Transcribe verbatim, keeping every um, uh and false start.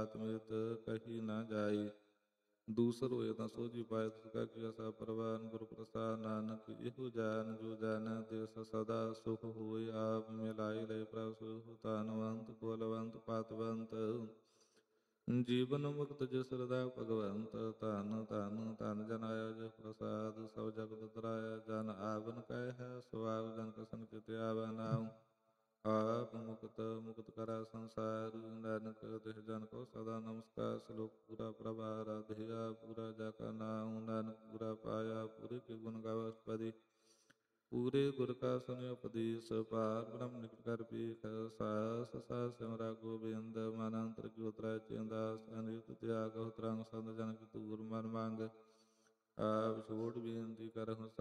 ਬਾਤ ਮਿਤ ਕਹੀ ਨਾ ਜਾਈ। ਦੂਸਰ ਹੋਏ ਤਾਂ ਸੋਝੀ ਪਾਏ ਤਿਸ ਕਾ ਕੀਆ ਸਾ ਪ੍ਰਵਾਨ। ਗੁਰ ਪ੍ਰਸਾਦ ਨਾਨਕ ਇਹੋ ਜਾਨ ਜੋ ਜਨ ਦੇਸ ਸਦਾ ਸੁਖ ਹੋਇ। ਆਪ ਮਿਲਾਈ ਲਏ ਪ੍ਰਭ ਸੁਖ ਧਨਵੰਤ ਕੁਲਵੰਤ ਪਤਵੰਤ। ਜੀਵਨ ਮੁਕਤ ਜਿਸ ਹਿਰਦੈ ਭਗਵੰਤ। ਧਨ ਧਨ ਧਨ ਜਨ ਆਇਆ ਜਿਸ ਪ੍ਰਸਾਦ। ਸਭ ਜਗਤ ਤਰਾਇਆ ਜਨ ਆਵਨ ਕੈ ਹੈ ਸੁਆਗ। ਜਨ ਕਸਨ ਚਿਤ ਆਵੈ ਨਾਉ। ਆਪ ਮੁਕਤ ਮੁਕਤ ਕਰੈ ਸੰਸਾਰ। ਨਾਨਕ ਤਿਸ ਜਨ ਕੋ ਸਦਾ ਨਮਸਕਾਰ। ਸਲੋਕ ਪੂਰਾ ਪ੍ਰਭ ਆਰਾਧਿਆ ਪੂਰਾ ਜਾ ਕਾ ਨਾਉ। ਨਾਨਕ ਪੂਰਾ ਪਾਇਆ ਪੂਰੇ ਕੇ ਗੁਣ ਗਾਵੈ ਅਸਪਦੀ। ਪੂਰੇ ਗੁਰ ਕਾ ਸੁਨਿ ਉਪਦੇਸ ਪਾਰ ਬ੍ਰਹਮ ਨਿਕਟ ਕਰ ਭੇਖ। ਸਾਸ ਸਾਸ ਸਿਮਰਾ ਗੋਬਿੰਦ ਮਨ ਅੰਤਰ ਕੀ ਉਤਰੈ ਚਿੰਦਾ। ਅਨਿਤ ਤਿਆਗਹੁ ਤਰੰਗ ਸੰਤ ਜਨ ਕੀ ਤੂਰ ਮਨ ਮੰਗ। ਆਪ ਛੋੜ ਬੇਨਤੀ ਕਰਹੁ